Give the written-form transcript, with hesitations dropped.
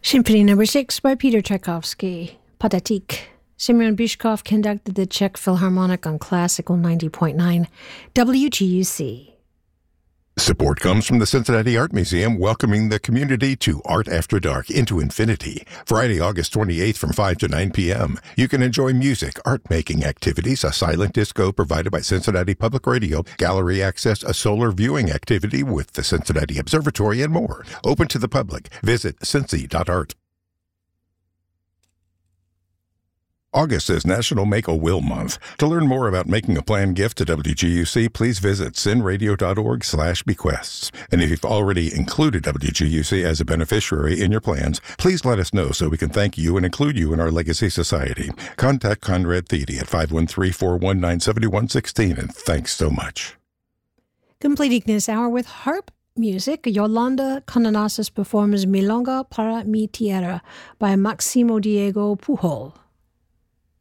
Symphony No. 6 by Peter Tchaikovsky, Pathétique. Semyon Bychkov conducted the Czech Philharmonic on Classical 90.9 WGUC. Support comes from the Cincinnati Art Museum, welcoming the community to Art After Dark into Infinity. Friday, August 28th from 5 to 9 p.m. You can enjoy music, art-making activities, a silent disco provided by Cincinnati Public Radio, gallery access, a solar viewing activity with the Cincinnati Observatory, and more. Open to the public. Visit cincy.art. August is National Make-A-Will Month. To learn more about making a planned gift to WGUC, please visit cinradio.org/bequests. And if you've already included WGUC as a beneficiary in your plans, please let us know so we can thank you and include you in our Legacy Society. Contact Conrad Thede at 513-419-7116, and thanks so much. Completing this hour with harp music, Yolanda Conanasis performs Milonga para mi tierra by Maximo Diego Pujol.